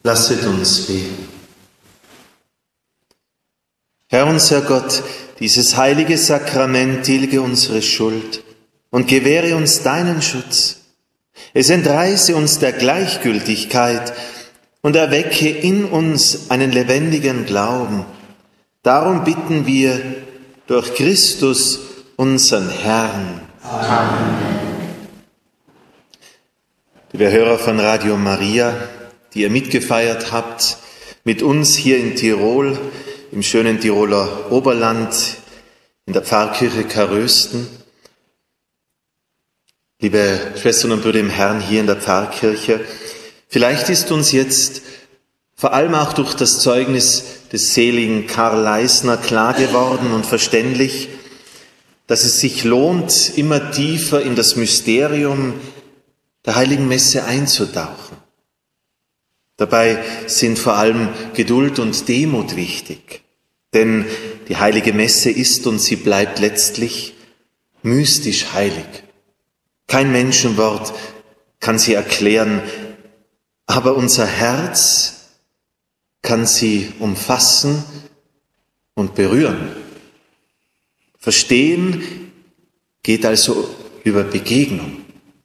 Lasset uns beten. Herr unser Gott, dieses heilige Sakrament tilge unsere Schuld und gewähre uns deinen Schutz. Es entreiße uns der Gleichgültigkeit und erwecke in uns einen lebendigen Glauben. Darum bitten wir durch Christus, unseren Herrn. Amen. Liebe Hörer von Radio Maria, die ihr mitgefeiert habt, mit uns hier in Tirol, im schönen Tiroler Oberland, in der Pfarrkirche Karösten. Liebe Schwestern und Brüder im Herrn hier in der Pfarrkirche, vielleicht ist uns jetzt vor allem auch durch das Zeugnis des seligen Karl Leisner klar geworden und verständlich, dass es sich lohnt, immer tiefer in das Mysterium der Heiligen Messe einzutauchen. Dabei sind vor allem Geduld und Demut wichtig, denn die Heilige Messe ist und sie bleibt letztlich mystisch heilig. Kein Menschenwort kann sie erklären, aber unser Herz kann sie umfassen und berühren. Verstehen geht also über Begegnung.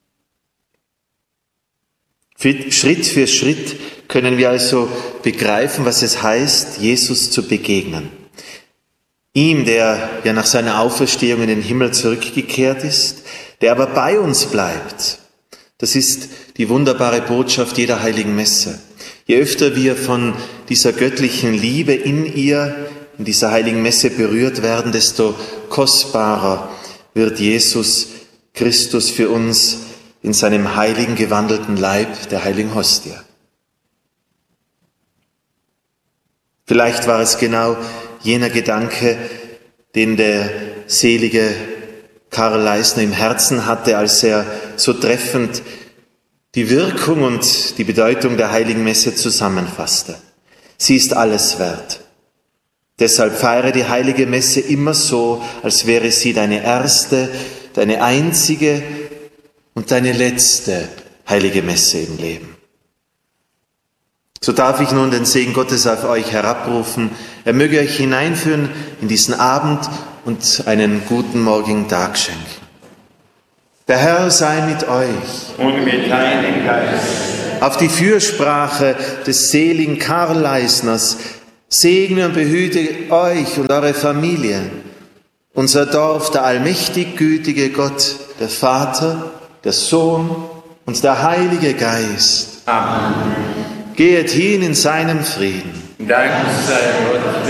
Schritt für Schritt können wir also begreifen, was es heißt, Jesus zu begegnen. Ihm, der ja nach seiner Auferstehung in den Himmel zurückgekehrt ist, der aber bei uns bleibt. Das ist die wunderbare Botschaft jeder Heiligen Messe. Je öfter wir von dieser göttlichen Liebe in ihr, in dieser Heiligen Messe berührt werden, desto kostbarer wird Jesus Christus für uns in seinem heiligen gewandelten Leib der heiligen Hostie. Vielleicht war es genau jener Gedanke, den der selige Karl Leisner im Herzen hatte, als er so treffend die Wirkung und die Bedeutung der Heiligen Messe zusammenfasste. Sie ist alles wert. Deshalb feiere die Heilige Messe immer so, als wäre sie deine erste, deine einzige und deine letzte Heilige Messe im Leben. So darf ich nun den Segen Gottes auf euch herabrufen. Er möge euch hineinführen in diesen Abend und einen guten morgigen Tag schenken. Der Herr sei mit euch. Und mit deinem Geist. Auf die Fürsprache des seligen Karl Leisners segne und behüte euch und eure Familie. Unser Dorf, der allmächtig gütige Gott, der Vater, der Sohn und der Heilige Geist. Amen. Geht hin in seinem Frieden. Dank sei Gott.